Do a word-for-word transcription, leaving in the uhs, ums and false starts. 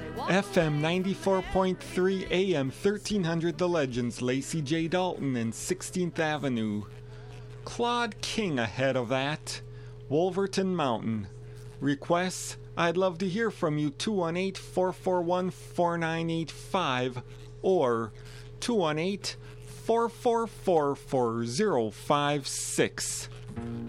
F M ninety-four point three, A M thirteen hundred The Legends, Lacey J. Dalton and sixteenth Avenue. Claude King ahead of that, Wolverton Mountain. Requests, I'd love to hear from you, two one eight, four four one, four nine eight five or two one eight, four four four, four zero five six.